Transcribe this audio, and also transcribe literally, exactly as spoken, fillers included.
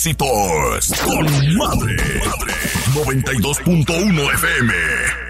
éxitos con Madre, Madre noventa y dos punto uno F M.